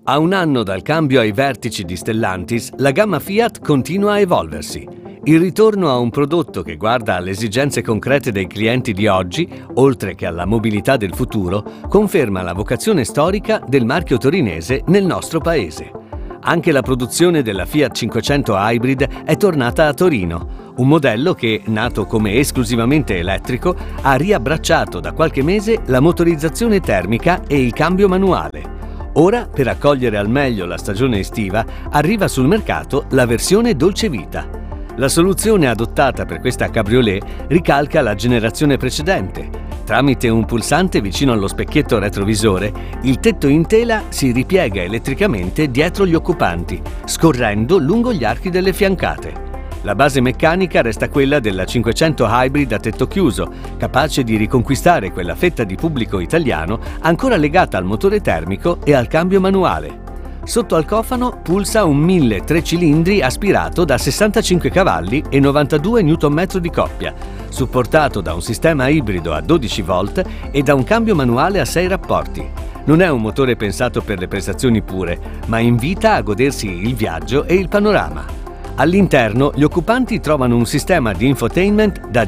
A un anno dal cambio ai vertici di Stellantis, la gamma Fiat continua a evolversi. Il ritorno a un prodotto che guarda alle esigenze concrete dei clienti di oggi, oltre che alla mobilità del futuro, conferma la vocazione storica del marchio torinese nel nostro paese. Anche la produzione della Fiat 500 Hybrid è tornata a Torino, un modello che, nato come esclusivamente elettrico, ha riabbracciato da qualche mese la motorizzazione termica e il cambio manuale. Ora, per accogliere al meglio la stagione estiva, arriva sul mercato la versione Dolce Vita. La soluzione adottata per questa cabriolet ricalca la generazione precedente. Tramite un pulsante vicino allo specchietto retrovisore, il tetto in tela si ripiega elettricamente dietro gli occupanti, scorrendo lungo gli archi delle fiancate. La base meccanica resta quella della 500 Hybrid a tetto chiuso, capace di riconquistare quella fetta di pubblico italiano ancora legata al motore termico e al cambio manuale. Sotto al cofano pulsa un 1000 3 cilindri aspirato da 65 cavalli e 92 Nm di coppia, supportato da un sistema ibrido a 12 volt e da un cambio manuale a 6 rapporti. Non è un motore pensato per le prestazioni pure, ma invita a godersi il viaggio e il panorama. All'interno gli occupanti trovano un sistema di infotainment da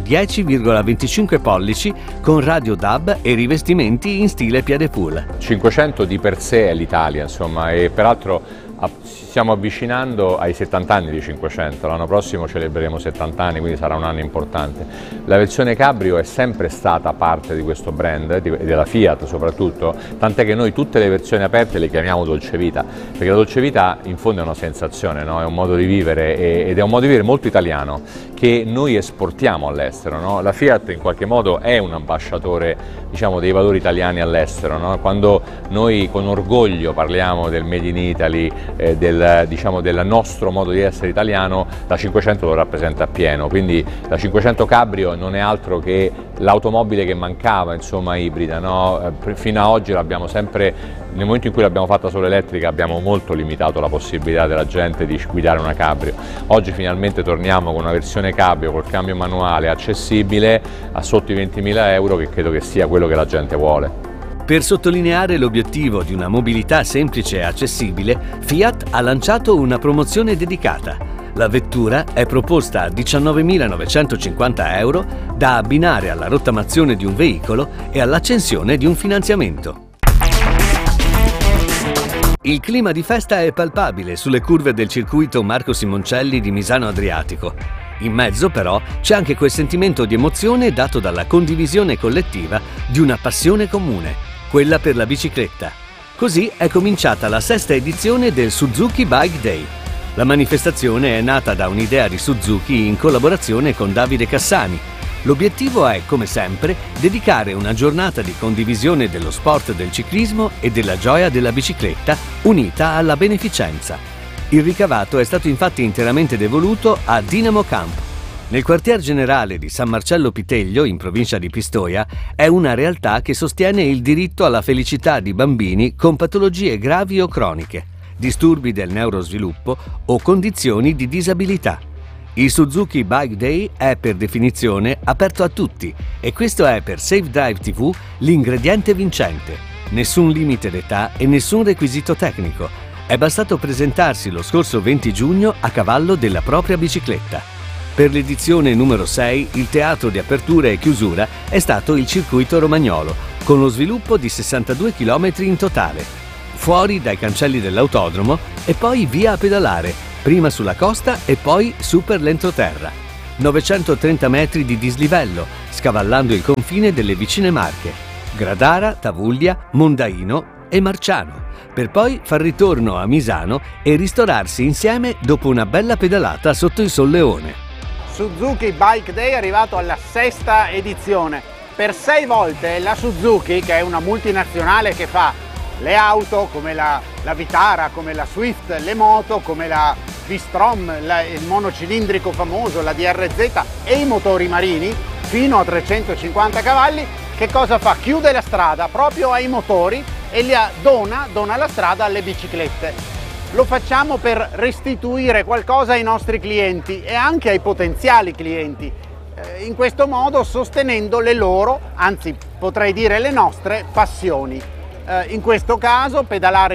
10,25 pollici con radio DAB e rivestimenti in stile piede-pool. 500 di per sé è l'Italia, insomma, e peraltro ci stiamo avvicinando ai 70 anni di 500, l'anno prossimo celebreremo 70 anni, quindi sarà un anno importante. La versione Cabrio è sempre stata parte di questo brand, e della Fiat soprattutto, tant'è che noi tutte le versioni aperte le chiamiamo Dolce Vita, perché la Dolce Vita in fondo è una sensazione, no? È un modo di vivere ed è un modo di vivere molto italiano che noi esportiamo all'estero, no? La Fiat in qualche modo è un ambasciatore, diciamo, dei valori italiani all'estero, no? Quando noi con orgoglio parliamo del Made in Italy, del nostro modo di essere italiano, la 500 lo rappresenta appieno, quindi la 500 Cabrio non è altro che l'automobile che mancava, insomma, ibrida, no? Fino ad oggi l'abbiamo sempre, nel momento in cui l'abbiamo fatta solo elettrica, abbiamo molto limitato la possibilità della gente di guidare una Cabrio. Oggi finalmente torniamo con una versione Cabrio col cambio manuale accessibile a sotto i 20.000 euro, che credo che sia quello che la gente vuole. Per sottolineare l'obiettivo di una mobilità semplice e accessibile, Fiat ha lanciato una promozione dedicata. La vettura è proposta a 19.950 euro da abbinare alla rottamazione di un veicolo e all'accensione di un finanziamento. Il clima di festa è palpabile sulle curve del circuito Marco Simoncelli di Misano Adriatico. In mezzo però c'è anche quel sentimento di emozione dato dalla condivisione collettiva di una passione comune, quella per la bicicletta. Così è cominciata la 6ª edizione del Suzuki Bike Day. La manifestazione è nata da un'idea di Suzuki in collaborazione con Davide Cassani. L'obiettivo è, come sempre, dedicare una giornata di condivisione dello sport del ciclismo e della gioia della bicicletta unita alla beneficenza. Il ricavato è stato infatti interamente devoluto a Dinamo Camp. Nel quartier generale di San Marcello Piteglio, in provincia di Pistoia, è una realtà che sostiene il diritto alla felicità di bambini con patologie gravi o croniche, disturbi del neurosviluppo o condizioni di disabilità. Il Suzuki Bike Day è per definizione aperto a tutti e questo è per Safe Drive TV l'ingrediente vincente. Nessun limite d'età e nessun requisito tecnico. È bastato presentarsi lo scorso 20 giugno a cavallo della propria bicicletta. Per l'edizione numero 6 il teatro di apertura e chiusura è stato il circuito romagnolo, con lo sviluppo di 62 km in totale. Fuori dai cancelli dell'autodromo e poi via a pedalare, prima sulla costa e poi su per l'entroterra. 930 metri di dislivello, scavallando il confine delle vicine Marche, Gradara, Tavuglia, Mondaino e Marciano, per poi far ritorno a Misano e ristorarsi insieme dopo una bella pedalata sotto il Solleone. Suzuki Bike Day è arrivato alla 6ª edizione. Per 6 volte la Suzuki, che è una multinazionale che fa le auto come la Vitara, come la Swift, le moto come la V-Strom, il monocilindrico famoso, la DRZ e i motori marini fino a 350 cavalli, che cosa fa? Chiude la strada proprio ai motori e dona la strada alle biciclette. Lo facciamo per restituire qualcosa ai nostri clienti e anche ai potenziali clienti, in questo modo sostenendo le loro, anzi potrei dire le nostre, passioni. In questo caso pedalare